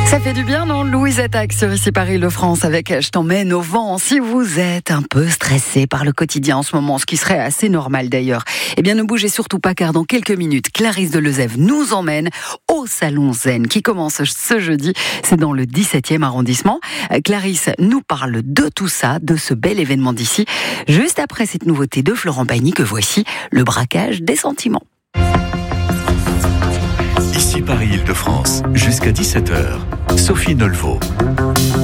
Ça fait du bien, non? Louise Attaque sur Ici Paris-Le-France avec Je t'emmène au vent. Si vous êtes un peu stressé par le quotidien en ce moment, ce qui serait assez normal d'ailleurs, eh bien ne bougez surtout pas car dans quelques minutes, Clarisse Delezève nous emmène au Salon Zen qui commence ce jeudi. C'est dans le 17e arrondissement. Clarisse nous parle de tout ça, de ce bel événement d'ici, juste après cette nouveauté de Florent Pagny que voici, le braquage des sentiments. Ici Paris-Île-de-France, jusqu'à 17h, Sophie Nolveau.